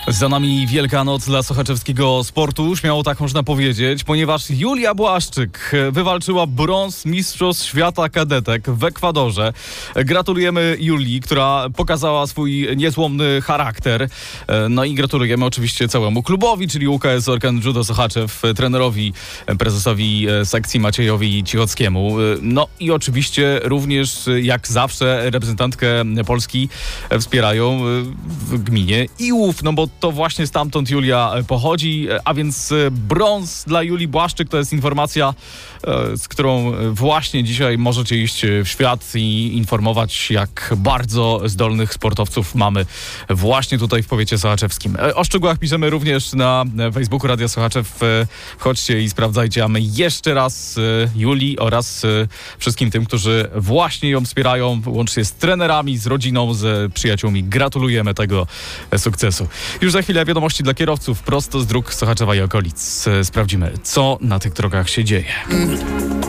Za nami wielka noc dla sochaczewskiego sportu, śmiało tak można powiedzieć, ponieważ Julia Błaszczyk wywalczyła brąz Mistrzostw Świata Kadetek w Ekwadorze. Gratulujemy Julii, która pokazała swój niezłomny charakter. No i gratulujemy oczywiście całemu klubowi, czyli UKS Orkan Judo Sochaczew, trenerowi, prezesowi sekcji Maciejowi Cichockiemu. No i oczywiście również jak zawsze reprezentantkę Polski wspierają w gminie Iłów, no bo to właśnie stamtąd Julia pochodzi, a więc brąz dla Julii Błaszczyk to jest informacja, z którą właśnie dzisiaj możecie iść w świat i informować, jak bardzo zdolnych sportowców mamy właśnie tutaj w powiecie sochaczewskim. O szczegółach piszemy również na Facebooku Radia Sochaczew. Chodźcie i sprawdzajcie, a my jeszcze raz Julii oraz wszystkim tym, którzy właśnie ją wspierają, łącznie z trenerami, z rodziną, z przyjaciółmi. Gratulujemy tego sukcesu. Już za chwilę wiadomości dla kierowców prosto z dróg Sochaczewa i okolic. Sprawdzimy, co na tych drogach się dzieje.